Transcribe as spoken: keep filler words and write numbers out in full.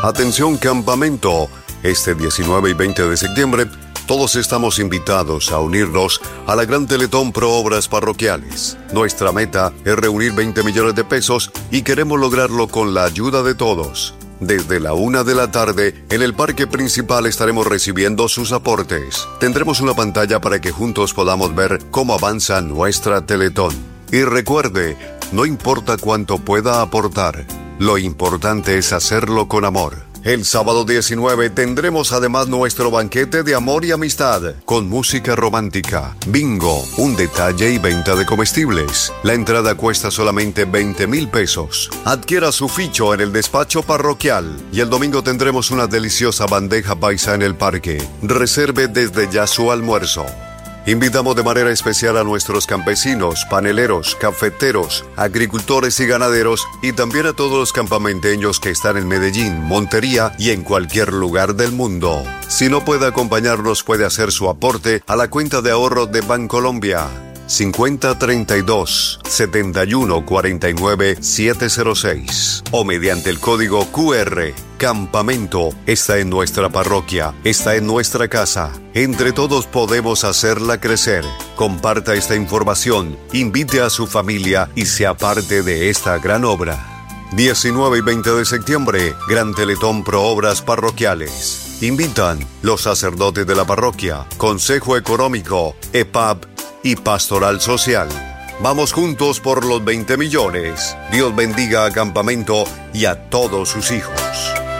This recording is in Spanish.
Atención campamento, este diecinueve y veinte de septiembre, todos estamos invitados a unirnos a la Gran Teletón Pro Obras Parroquiales. Nuestra meta es reunir veinte millones de pesos y queremos lograrlo con la ayuda de todos. Desde la una de la tarde, en el parque principal estaremos recibiendo sus aportes. Tendremos una pantalla para que juntos podamos ver cómo avanza nuestra Teletón. Y recuerde, no importa cuánto pueda aportar, lo importante es hacerlo con amor. El sábado diecinueve tendremos además nuestro banquete de amor y amistad, con música romántica, bingo, un detalle y venta de comestibles. La entrada cuesta solamente veinte mil pesos. Adquiera su ficho en el despacho parroquial y el domingo tendremos una deliciosa bandeja paisa en el parque. Reserve desde ya su almuerzo. Invitamos de manera especial a nuestros campesinos, paneleros, cafeteros, agricultores y ganaderos y también a todos los campamenteños que están en Medellín, Montería y en cualquier lugar del mundo. Si no puede acompañarnos, puede hacer su aporte a la cuenta de ahorro de Bancolombia cincuenta treinta y dos, setenta y uno cuarenta y nueve, setecientos seis o mediante el código Q R. Campamento está en nuestra parroquia, está en nuestra casa. Entre todos podemos hacerla crecer. Comparta esta información, invite a su familia y sea parte de esta gran obra. diecinueve y veinte de septiembre, Gran Teletón Pro Obras Parroquiales. Invitan los sacerdotes de la parroquia, Consejo Económico, E P A B y Pastoral Social. Vamos juntos por los veinte millones. Dios bendiga a Campamento y a todos sus hijos.